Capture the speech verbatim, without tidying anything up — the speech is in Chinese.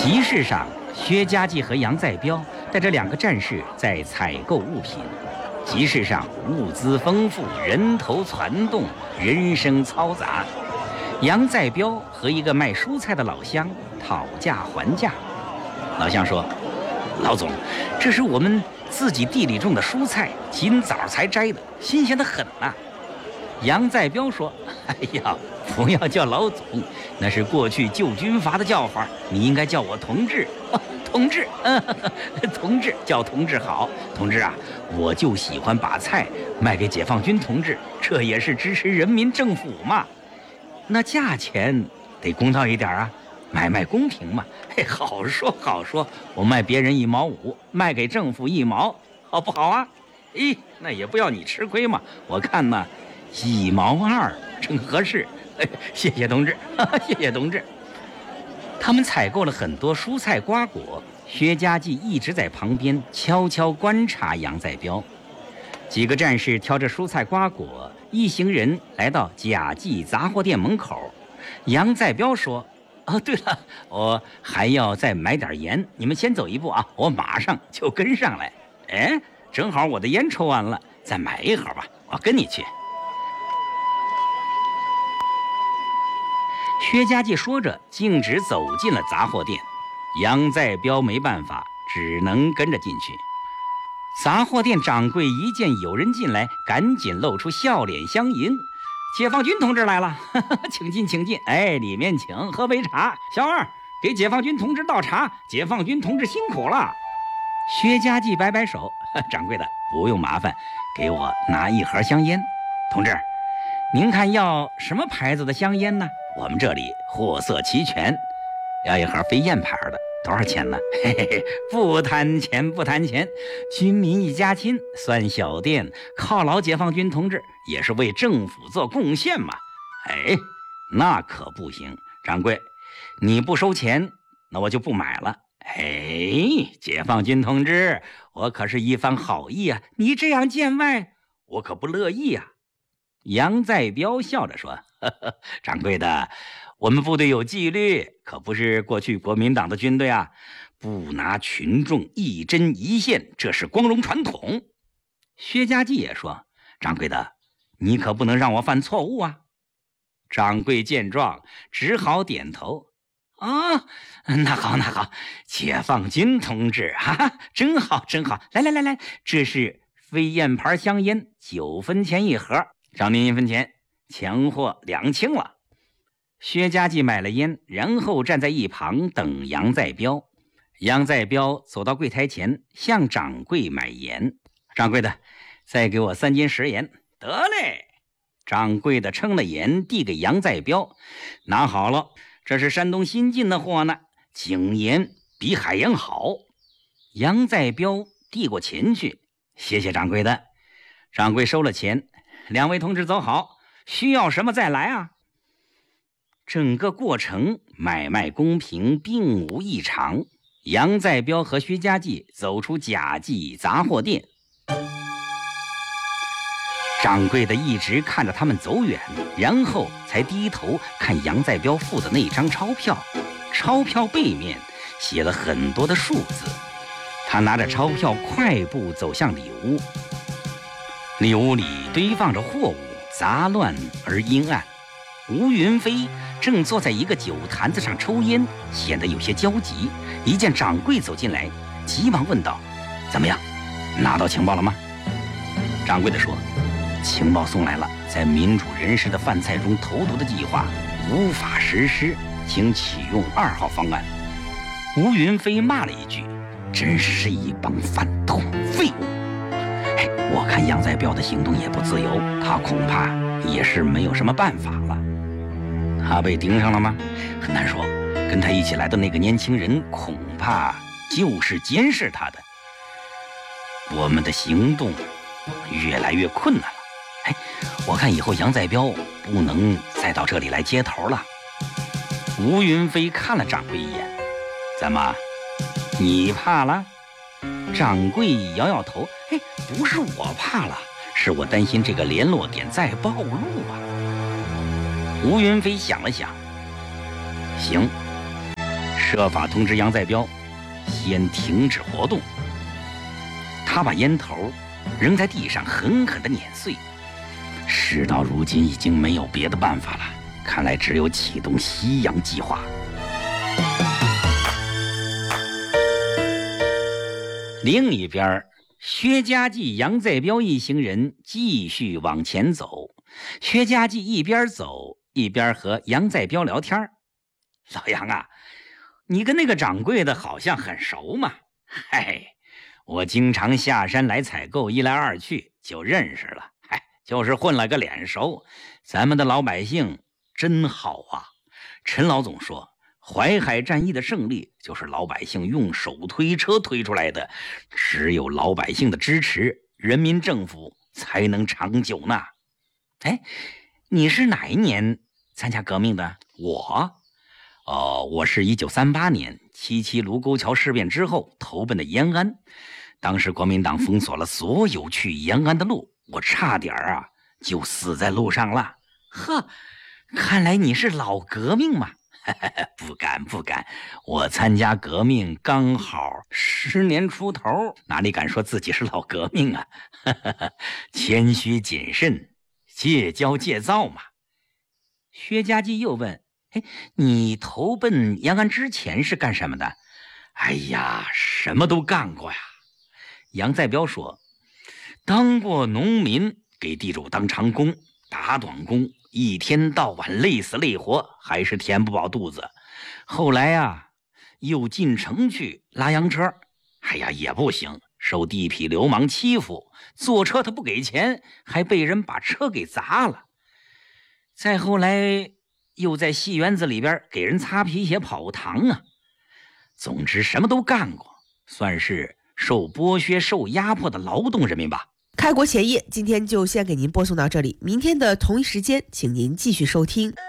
集市上，薛家继和杨再彪带着两个战士在采购物品。集市上物资丰富，人头攒动，人声嘈杂。杨再彪和一个卖蔬菜的老乡讨价还价。老乡说：“老总，这是我们自己地里种的蔬菜，今早才摘的，新鲜的很呐。”杨再彪说：“哎呀，不要叫老总，那是过去旧军阀的叫法，你应该叫我同志。哦、同志，嗯，同志叫同志好。同志啊，我就喜欢把菜卖给解放军同志，这也是支持人民政府嘛。那价钱得公道一点啊，买卖公平嘛。嘿，好说好说，我卖别人一毛五，卖给政府一毛，好不好啊？咦，那也不要你吃亏嘛。我看呢。”一毛二正合适，哎，谢谢同志，哈哈，谢谢同志。他们采购了很多蔬菜瓜果，薛家继一直在旁边悄悄观察杨再彪。几个战士挑着蔬菜瓜果，一行人来到贾记杂货店门口。杨再彪说：“哦，对了，我还要再买点盐，你们先走一步啊，我马上就跟上来。哎，正好我的烟抽完了，再买一盒吧，我跟你去。”薛家继说着，径直走进了杂货店。杨再彪没办法，只能跟着进去。杂货店掌柜一见有人进来，赶紧露出笑脸相迎：“解放军同志来了，呵呵，请进，请进。哎，里面请，喝杯茶。小二，给解放军同志倒茶。解放军同志辛苦了。”薛家继摆摆手：“掌柜的，不用麻烦，给我拿一盒香烟。同志，您看要什么牌子的香烟呢？我们这里货色齐全，要一盒飞燕牌的，多少钱呢？嘿嘿嘿，不谈钱，不谈钱，军民一家亲，算小店，犒劳解放军同志，也是为政府做贡献嘛。哎，那可不行，掌柜，你不收钱，那我就不买了。哎，解放军同志，我可是一番好意啊，你这样见外，我可不乐意啊。”杨再彪笑着说：“呵呵，掌柜的，我们部队有纪律，可不是过去国民党的军队啊，不拿群众一针一线，这是光荣传统。”薛家继也说：“掌柜的，你可不能让我犯错误啊。”掌柜见状，只好点头：“啊，那好，那好，解放军同志啊，真好，真好！来来来来，这是飞燕牌香烟，九分钱一盒。”找您一分钱，钱货两清了。薛家继买了烟，然后站在一旁等杨再彪。杨再彪走到柜台前，向掌柜买盐。掌柜的，再给我三斤食盐。得嘞。掌柜的称了盐，递给杨再彪，拿好了，这是山东新进的货呢，井盐比海盐好。杨再彪递过钱去，谢谢掌柜的。掌柜收了钱。两位同志走好，需要什么再来啊？整个过程买卖公平，并无异常。杨再彪和薛家继走出贾记杂货店，掌柜的一直看着他们走远，然后才低头看杨再彪付的那张钞票。钞票背面写了很多的数字。他拿着钞票快步走向里屋。里屋里堆放着货物，杂乱而阴暗。吴云飞正坐在一个酒坛子上抽烟，显得有些焦急。一见掌柜走进来，急忙问道：“怎么样，拿到情报了吗？”掌柜的说：“情报送来了，在民主人士的饭菜中投毒的计划无法实施，请启用二号方案。”吴云飞骂了一句：“真是一帮饭桶废物！”我看杨再彪的行动也不自由，他恐怕也是没有什么办法了。他被盯上了吗？很难说。跟他一起来的那个年轻人恐怕就是监视他的。我们的行动越来越困难了。哎，我看以后杨再彪不能再到这里来接头了。吴云飞看了掌柜一眼：“怎么，你怕了？”掌柜摇摇头：“哎，不是我怕了，是我担心这个联络点再暴露啊。”吴云飞想了想：“行， 设法通知杨再彪先停止活动。他把烟头扔在地上，狠狠地碾碎。事到如今，已经没有别的办法了，看来只有启动西洋计划。另一边，薛家继、杨再彪一行人继续往前走。薛家继一边走一边和杨再彪聊天。老杨啊，你跟那个掌柜的好像很熟嘛？嗨，我经常下山来采购，一来二去就认识了。嗨，就是混了个脸熟。咱们的老百姓真好啊！陈老总说，淮海战役的胜利就是老百姓用手推车推出来的，只有老百姓的支持，人民政府才能长久呢。哎，你是哪一年参加革命的？我哦，我是一九三八年七七卢沟桥事变之后投奔的延安。当时国民党封锁了所有去延安的路，我差点啊就死在路上了。呵，看来你是老革命嘛。不敢不敢，我参加革命刚好十年出头，哪里敢说自己是老革命啊？谦虚谨慎，戒骄戒躁嘛。薛家继又问，哎，你投奔延安之前是干什么的？哎呀，什么都干过呀。杨再彪说，当过农民，给地主当长工，打短工，一天到晚累死累活，还是填不饱肚子。后来啊，又进城去拉洋车，哎呀，也不行，受地痞流氓欺负，坐车他不给钱，还被人把车给砸了。再后来又在戏园子里边给人擦皮鞋跑堂啊。总之什么都干过，算是受剥削受压迫的劳动人民吧。 开国前夜今天就先给您播送到这里，明天的同一时间请您继续收听。